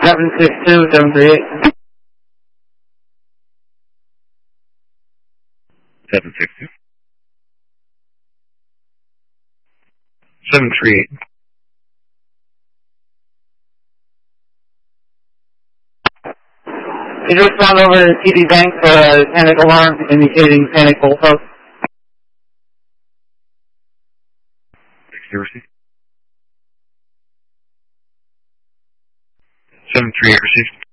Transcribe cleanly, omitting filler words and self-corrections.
762-738. 762. 738. Could you respond over to TD Bank for a panic alarm indicating panic goalpost? 738 received.